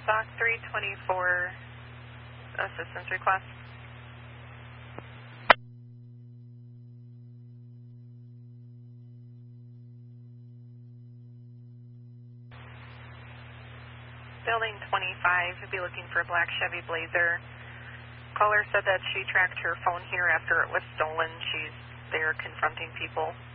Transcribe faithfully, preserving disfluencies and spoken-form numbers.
Stock three twenty-four, assistance request. Building twenty-five, would be looking for a black Chevy Blazer. Caller said that she tracked her phone here after it was stolen. She's there confronting people.